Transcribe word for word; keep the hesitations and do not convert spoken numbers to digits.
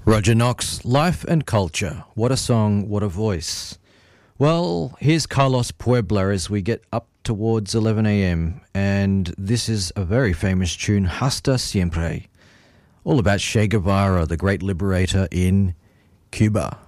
Roger Knox, Life and Culture. What a song, what a voice. Well, here's Carlos Puebla as we get up towards eleven a.m. and this is a very famous tune, Hasta Siempre, all about Che Guevara, the great liberator in Cuba.